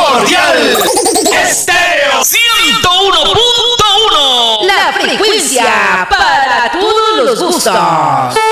Primordial Estéreo 101.1. La frecuencia para todos los gustos.